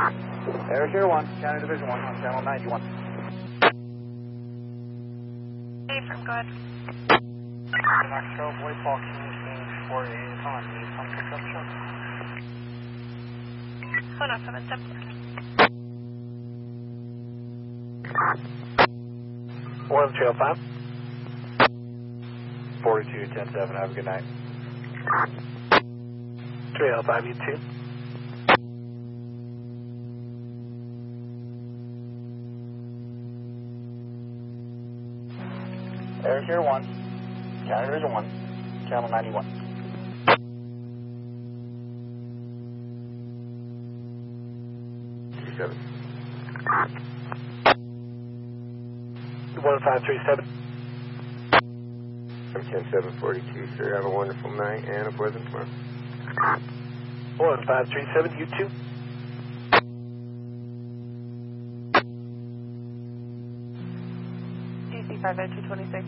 Air Care 1, County Division 1 on channel 91. Hey, from good. Knoxville, Boy Paul, King, 48 on, need some pickup truck. Hold on, 7 step. 1 Trail 5. 42-10-7, have a good night. Trail 5, you 2. Air Care 1, County Division 1, channel 91. 37. 1537. 10742, sir. Have a wonderful night and a pleasant tomorrow. 1537, you 2. DC 50226.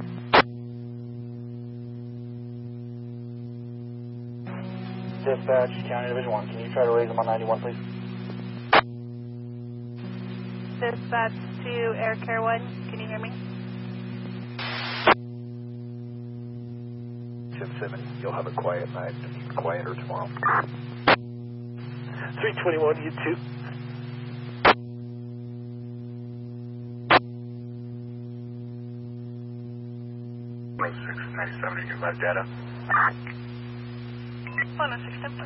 Dispatch, County Division 1, can you try to raise them on 91, please? Dispatch to Air Care 1, can you hear me? 10-7, you'll have a quiet night, quieter tomorrow. 321, you 2. You can let data. 106 Temple.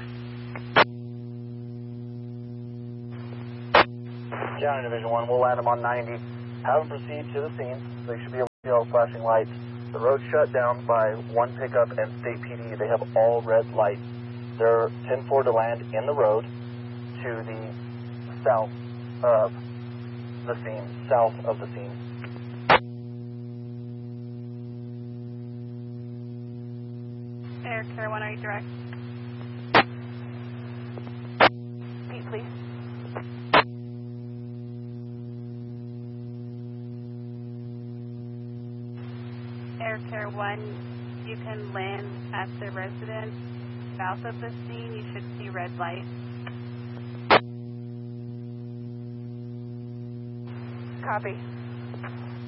County Division 1, we'll land them on 90. Have them proceed to the scene. They should be able to see all flashing lights. The road's shut down by one pickup and state PD. They have all red lights. They're 10-4 to land in the road to the south of the scene. South of the scene. Air Care 1, are you direct? Pete, please. Air Care 1, you can land at the residence south of the scene. You should see red light. Copy.